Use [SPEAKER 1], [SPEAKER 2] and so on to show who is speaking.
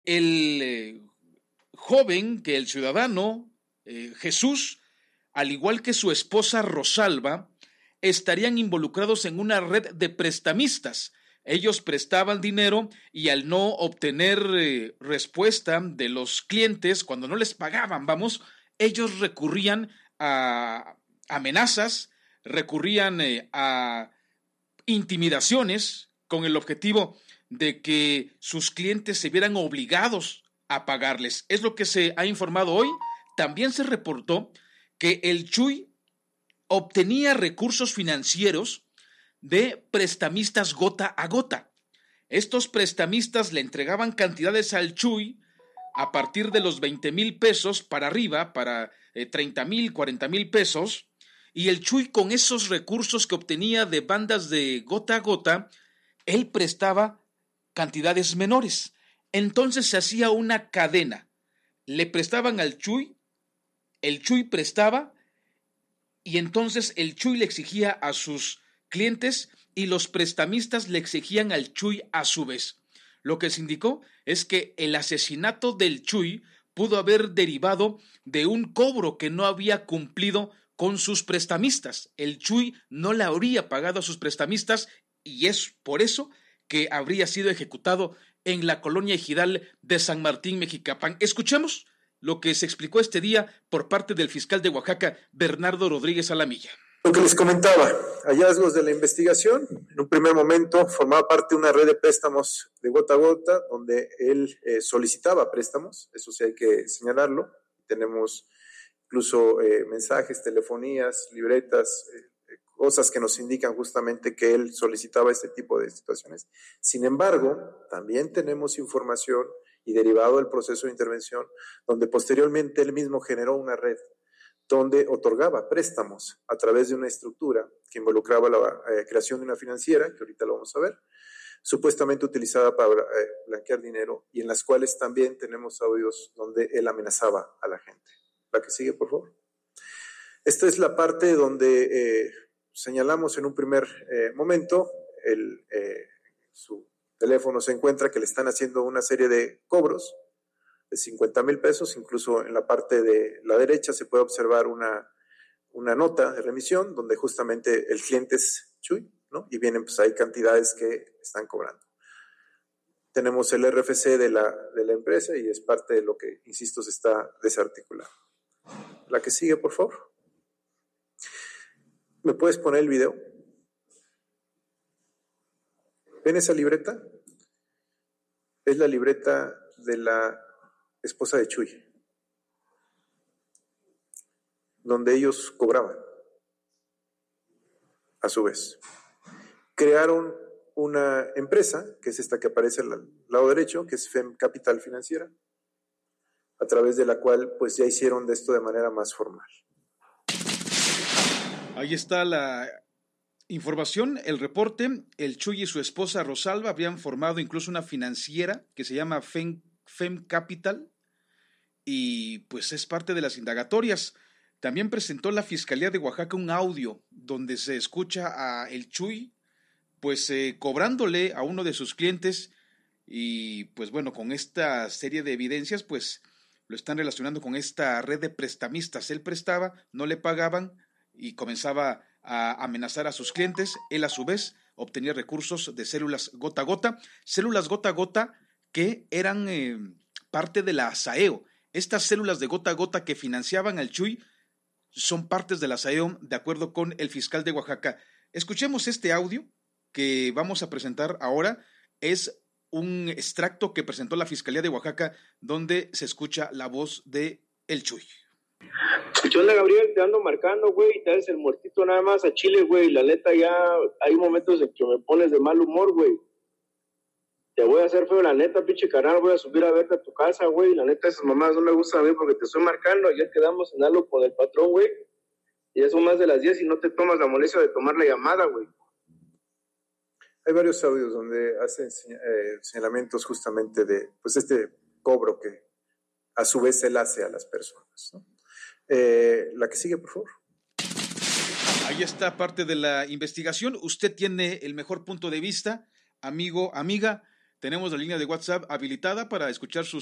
[SPEAKER 1] el joven, que el ciudadano Jesús, al igual que su esposa Rosalba, estarían involucrados en una red de prestamistas. Ellos prestaban dinero y al no obtener respuesta de los clientes, cuando no les pagaban, ellos recurrían a amenazas, recurrían a intimidaciones con el objetivo de que sus clientes se vieran obligados a pagarles. Es lo que se ha informado hoy. También se reportó que el Chuy obtenía recursos financieros de prestamistas gota a gota. Estos prestamistas le entregaban cantidades al Chuy a partir de los 20,000 pesos para arriba, para 30,000, 40,000 pesos, y el Chuy, con esos recursos que obtenía de bandas de gota a gota, él prestaba cantidades menores. Entonces se hacía una cadena. Le prestaban al Chuy, el Chuy prestaba, y entonces el Chuy le exigía a sus clientes y los prestamistas le exigían al Chuy a su vez. Lo que se indicó es que el asesinato del Chuy pudo haber derivado de un cobro que no había cumplido con sus prestamistas. El Chuy no le habría pagado a sus prestamistas y es por eso que habría sido ejecutado en la colonia ejidal de San Martín, Mexicapán. Escuchemos lo que se explicó este día por parte del fiscal de Oaxaca, Bernardo Rodríguez Alamilla.
[SPEAKER 2] Lo que les comentaba, hallazgos de la investigación, en un primer momento formaba parte de una red de préstamos de gota a gota, donde él solicitaba préstamos, eso sí hay que señalarlo. Tenemos incluso mensajes, telefonías, libretas, cosas que nos indican justamente que él solicitaba este tipo de situaciones. Sin embargo, también tenemos información y derivado del proceso de intervención, donde posteriormente él mismo generó una red donde otorgaba préstamos a través de una estructura que involucraba la creación de una financiera, que ahorita lo vamos a ver, supuestamente utilizada para blanquear dinero, y en las cuales también tenemos audios donde él amenazaba a la gente. La que sigue, por favor. Esta es la parte donde señalamos en un primer momento, su teléfono se encuentra que le están haciendo una serie de cobros de 50,000 pesos, incluso en la parte de la derecha se puede observar una nota de remisión donde justamente el cliente es Chuy, ¿no? Y vienen pues ahí cantidades que están cobrando. Tenemos el RFC de la empresa y es parte de lo que, insisto, se está desarticulando. La que sigue, por favor. ¿Me puedes poner el video? ¿Ven esa libreta? Es la libreta de la esposa de Chuy, donde ellos cobraban. A su vez, crearon una empresa, que es esta que aparece al lado derecho, que es FEM Capital Financiera, a través de la cual pues ya hicieron de esto de manera más formal.
[SPEAKER 1] Ahí está la información, el reporte. El Chuy y su esposa Rosalba habían formado incluso una financiera que se llama FEM Capital, y pues es parte de las indagatorias. También presentó la Fiscalía de Oaxaca un audio donde se escucha a el Chuy pues cobrándole a uno de sus clientes, y pues bueno, con esta serie de evidencias pues lo están relacionando con esta red de prestamistas. Él prestaba, no le pagaban y comenzaba a amenazar a sus clientes. Él a su vez obtenía recursos de células gota a gota que eran parte de la SAEO. Estas células de gota a gota que financiaban al Chuy son partes de la SAEO, de acuerdo con el fiscal de Oaxaca. Escuchemos este audio que vamos a presentar ahora. Es un extracto que presentó la Fiscalía de Oaxaca, donde se escucha la voz de el Chuy.
[SPEAKER 3] ¿Qué onda, Gabriel? Te ando marcando, güey, te haces el muertito nada más a Chile, güey. La neta, ya hay momentos en que me pones de mal humor, güey. Te voy a hacer feo, la neta, pinche canal, voy a subir a verte a tu casa, güey. La neta, esas mamadas no me gustan a mí porque te estoy marcando. Ayer quedamos en algo con el patrón, güey. Y ya son más de las 10 y no te tomas la molestia de tomar la llamada, güey.
[SPEAKER 2] Hay varios audios donde hacen señalamientos justamente de pues este cobro que a su vez él hace a las personas, ¿no? La que sigue, por favor.
[SPEAKER 1] Ahí está parte de la investigación. Usted tiene el mejor punto de vista, amigo, amiga. tenemos la línea de WhatsApp habilitada para escuchar sus